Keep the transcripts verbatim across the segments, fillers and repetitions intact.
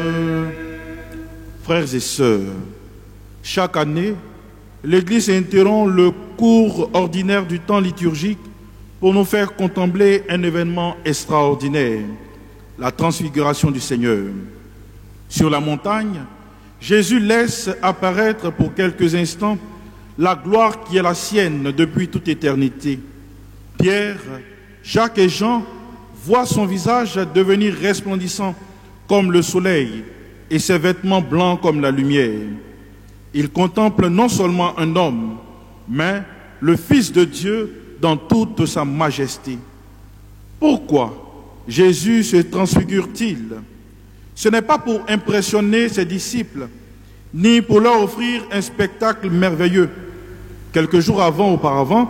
Frères et sœurs, chaque année, l'Église interrompt le cours ordinaire du temps liturgique pour nous faire contempler un événement extraordinaire, la transfiguration du Seigneur. Sur la montagne, Jésus laisse apparaître pour quelques instants la gloire qui est la sienne depuis toute éternité. Pierre, Jacques et Jean voient son visage devenir resplendissant comme le soleil et ses vêtements blancs comme la lumière. Ils contemplent non seulement un homme, mais le Fils de Dieu dans toute sa majesté. Pourquoi Jésus se transfigure-t-il? Ce n'est pas pour impressionner ses disciples, ni pour leur offrir un spectacle merveilleux. Quelques jours avant, auparavant,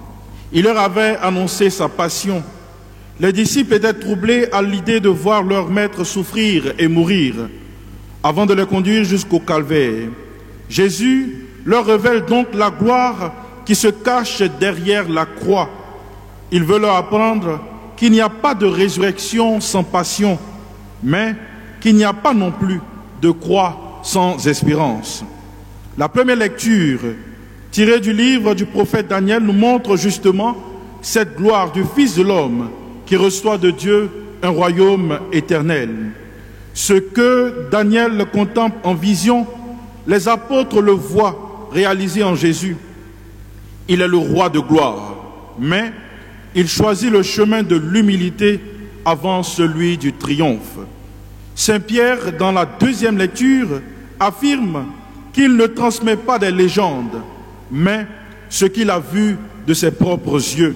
il leur avait annoncé sa passion. Les disciples étaient troublés à l'idée de voir leur maître souffrir et mourir, avant de les conduire jusqu'au calvaire. Jésus leur révèle donc la gloire qui se cache derrière la croix. Il veut leur apprendre qu'il n'y a pas de résurrection sans passion, mais qu'il n'y a pas non plus de croix sans espérance. La première lecture, tirée du livre du prophète Daniel, nous montre justement cette gloire du Fils de l'homme qui reçoit de Dieu un royaume éternel. Ce que Daniel contemple en vision, les apôtres le voient réalisé en Jésus. Il est le roi de gloire, mais il choisit le chemin de l'humilité avant celui du triomphe. Saint Pierre, dans la deuxième lecture, affirme qu'il ne transmet pas des légendes, mais ce qu'il a vu de ses propres yeux.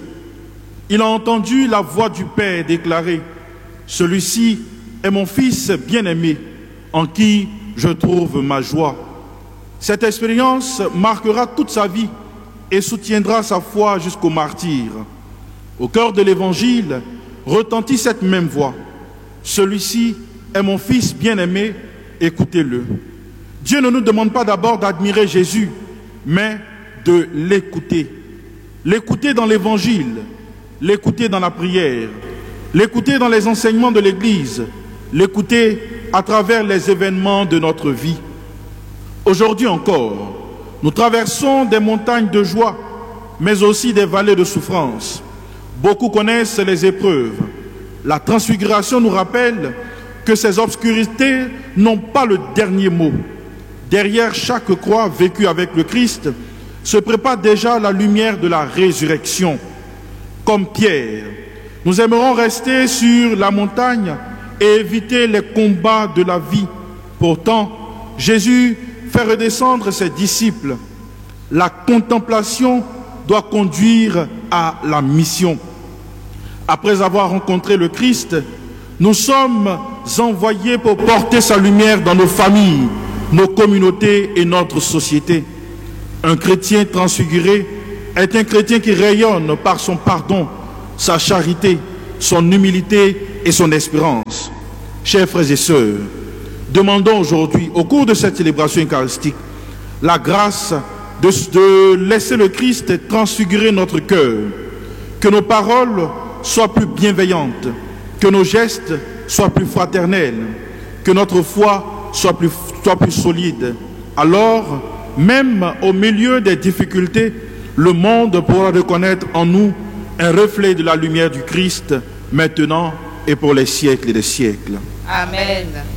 Il a entendu la voix du Père déclarer « Celui-ci est mon Fils bien-aimé, en qui je trouve ma joie ». Cette expérience marquera toute sa vie et soutiendra sa foi jusqu'au martyre. Au cœur de l'Évangile retentit cette même voix. Celui-ci est mon Fils bien-aimé, écoutez-le. Dieu ne nous demande pas d'abord d'admirer Jésus, mais de l'écouter. L'écouter dans l'Évangile, l'écouter dans la prière, l'écouter dans les enseignements de l'Église, l'écouter à travers les événements de notre vie. Aujourd'hui encore, nous traversons des montagnes de joie, mais aussi des vallées de souffrance. Beaucoup connaissent les épreuves. La transfiguration nous rappelle que ces obscurités n'ont pas le dernier mot. Derrière chaque croix vécue avec le Christ se prépare déjà la lumière de la résurrection. Comme Pierre, nous aimerons rester sur la montagne et éviter les combats de la vie. Pourtant, Jésus fait redescendre ses disciples. La contemplation doit conduire à la mission. Après avoir rencontré le Christ, nous sommes envoyés pour porter sa lumière dans nos familles, nos communautés et notre société. Un chrétien transfiguré est un chrétien qui rayonne par son pardon, sa charité, son humilité et son espérance. Chers frères et sœurs, demandons aujourd'hui, au cours de cette célébration eucharistique, la grâce de, de laisser le Christ transfigurer notre cœur, que nos paroles soient plus bienveillantes, que nos gestes soient plus fraternels, que notre foi soit plus, soit plus solide. Alors, même au milieu des difficultés, le monde pourra reconnaître en nous un reflet de la lumière du Christ, maintenant et pour les siècles et des siècles. Amen.